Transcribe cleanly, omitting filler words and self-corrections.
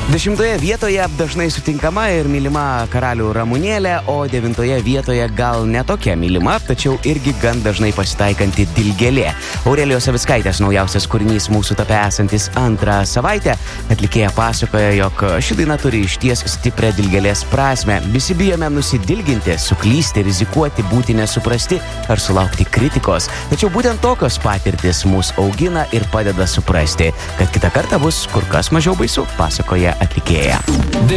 10 vietoje dažnai sutinkama ir mylima Karalių Ramunėlė, o 9 vietoje gal netokia mylima, tačiau irgi gan dažnai pasitaikanti Dilgėlė. Aurelijos Savickaitės naujausias kūrinys mūsų tape esantis antrą savaitę. Atlikėja pasakoja, jog ši daina turi išties stiprią Dilgėlės prasmę. Visi bijome nusidilginti, suklysti, rizikuoti, būti nesuprasti ar sulaukti kritikos. Tačiau būtent tokios patirtis mus augina ir padeda suprasti, kad kitą kartą bus kur kas mažiau baisu, pasakoja atlikėja. 10